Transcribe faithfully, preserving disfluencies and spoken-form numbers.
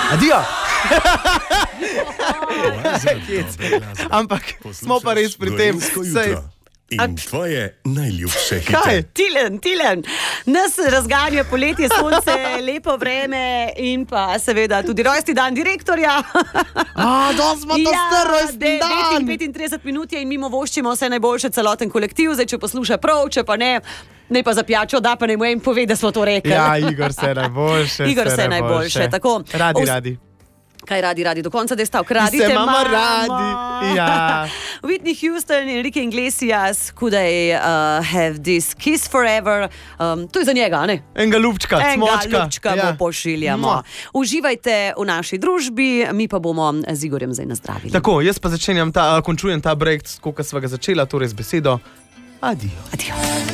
Adijo. Ampak smo pa res pri tem. Sej, in tvoje najljubše hite. kaj? Tilen, Tilen, nas razganja poletje, sonce, lepo vreme in pa seveda tudi rojstni dan direktorja. A, da smo to Ja, star rojstni devet in dan. petintrideset minut je in mimo voščimo vse najboljše celoten kolektiv, zdaj če posluša prav, če pa ne, ne pa za pijačo, da pa ne mu en pove, da smo to rekli. Ja, Igor se najboljše. Igor vse najboljše, tako. Radi, Os- radi. Kaj radi, radi, do konca destavk, radite Se imamo mamo. radi, ja. Whitney Houston, Enrique Iglesias, Could I uh, have this kiss forever? Um, to je za njega, ne? Enega ljubčka, Enega cmočka. ljubčka Ja. mu pošiljamo. Mua. Uživajte v naši družbi, mi pa bomo z Igorjem zdaj nazdravili. Tako, jaz pa začenjam ta, končujem ta break, tako kot sva ga začela, torej z besedo. Adijo. Adijo.